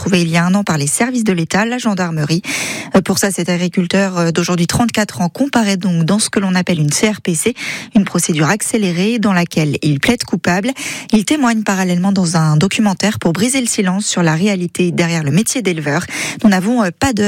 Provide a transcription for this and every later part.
retrouvés il y a un an par les services de l'État, la gendarmerie. Pour ça, cet agriculteur d'aujourd'hui 34 ans comparaît donc dans ce que l'on appelle une CRPC, une procédure accélérée dans laquelle il plaide coupable. Il témoigne parallèlement dans un documentaire pour briser le silence sur la réalité derrière le métier d'éleveur. Nous n'avons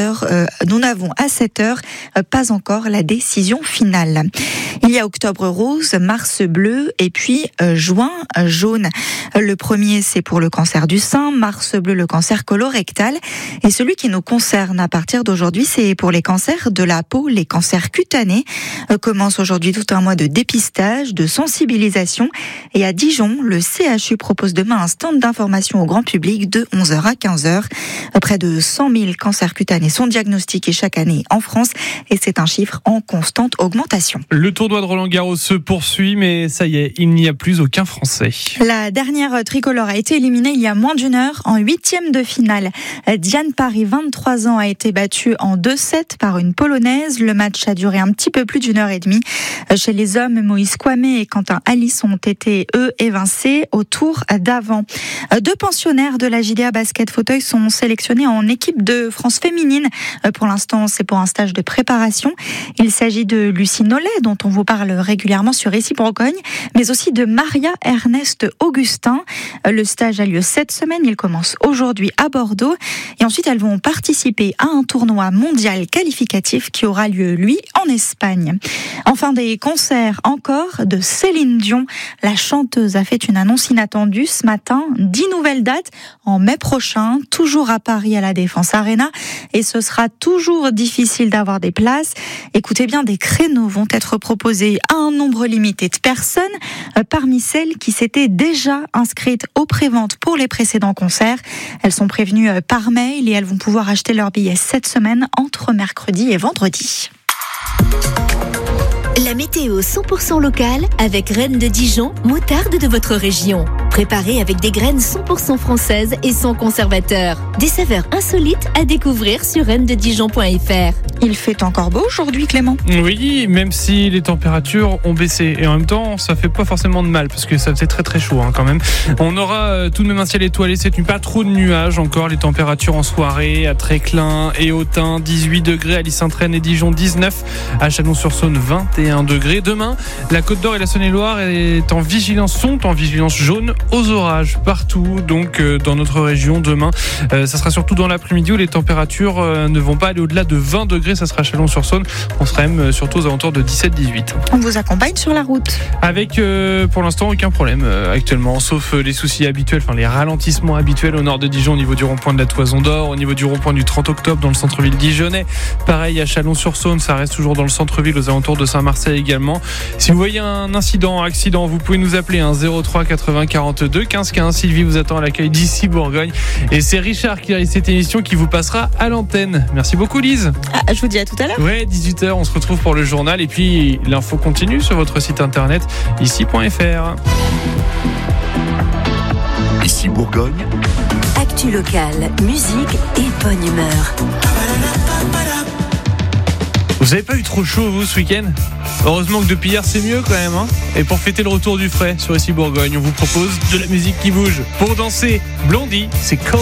à cette heure pas encore la décision finale. Il y a octobre rose, mars bleu et puis juin jaune. Le premier, c'est pour le cancer du sein, mars bleu, le cancer colorectal. Et celui qui nous concerne à partir d'aujourd'hui, c'est pour les cancers de la peau, les cancers cutanés. Commence aujourd'hui tout un mois de dépistage, de sensibilisation. Et à Dijon, le CHU propose demain un stand d'information au grand public de 11h à 15h. Près de 100 000 cancers cutanés sont diagnostiqués chaque année en France et c'est un chiffre en constante augmentation. Le tournoi de Roland-Garros se poursuit, mais ça y est, il n'y a plus aucun Français. La dernière tricolore a été éliminée il y a moins d'une heure en 8e de finale. Diane Parry, 23 ans, a été battue en 2-7 par une Polonaise. Le match a duré un petit peu plus d'une heure et demie. Chez les hommes, Moïse Kwame et Quentin Alice ont été, eux, évincés au tour d'avant. Deux pensionnaires de la JDA Basket Fauteuil sont sélectionnés en équipe de France féminine. Pour l'instant, c'est pour un stage de préparation. Il s'agit de Lucie Nollet, dont on vous parle régulièrement sur Ici Bourgogne, mais aussi de Maria Ernest Augustin. Le stage a lieu cette semaine. Il commence aujourd'hui à Bordeaux. Et ensuite, elles vont participer à un tournoi mondial qualificatif qui aura lieu, lui, en Espagne. Enfin, des concerts encore de Céline Dion. La chanteuse a fait une annonce inattendue ce matin. 10 nouvelles dates en mai prochain, toujours à Paris à la Défense Arena. Et ce sera toujours difficile d'avoir des places. Écoutez bien, des créneaux vont être proposés à un nombre limité de personnes. Parmi celles qui s'étaient déjà inscrites aux préventes pour les précédents concerts, elles sont prévenues par mail et elles vont pouvoir acheter leurs billets cette semaine entre mercredi et vendredi. La météo 100% locale avec Reine de Dijon, moutarde de votre région. Préparée avec des graines 100% françaises et sans conservateur. Des saveurs insolites à découvrir sur reinededijon.fr. Il fait encore beau aujourd'hui, Clément. Oui, même si les températures ont baissé. Et en même temps, ça fait pas forcément de mal parce que ça faisait très très chaud quand même. On aura tout de même un ciel étoilé cette nuit, pas trop de nuages encore. Les températures en soirée à Tréclin et Autun, 18 degrés, à Lys-Saint-Traine et Dijon, 19, à Chalon-sur-Saône, 21 degrés. Demain, la Côte d'Or et la Saône-et-Loire sont en vigilance jaune aux orages partout. Donc dans notre région, demain, ça sera surtout dans l'après-midi où les températures ne vont pas aller au-delà de 20 degrés. Ça sera Chalon-sur-Saône. On sera même surtout aux alentours de 17-18. On vous accompagne sur la route. Avec pour l'instant aucun problème actuellement, sauf les soucis habituels, enfin les ralentissements habituels au nord de Dijon au niveau du rond-point de la Toison d'Or, au niveau du rond-point du 30 octobre dans le centre-ville dijonnais. Pareil à Chalon-sur-Saône, ça reste toujours dans le centre-ville aux alentours de Saint-Marcel également. Si vous voyez un accident, vous pouvez nous appeler 03 80 42 15 15. Sylvie vous attend à l'accueil d'Ici Bourgogne. Et c'est Richard qui réalise cette émission qui vous passera à l'antenne. Merci beaucoup Lise. Je vous dis à tout à l'heure. Ouais, 18h, on se retrouve pour le journal et puis l'info continue sur votre site internet ici.fr. Ici Bourgogne. Actu locale, musique et bonne humeur. Vous avez pas eu trop chaud vous ce week-end ? Heureusement que depuis hier c'est mieux quand même Et pour fêter le retour du frais sur Ici Bourgogne, on vous propose de la musique qui bouge. Pour danser, Blondie, c'est Cold.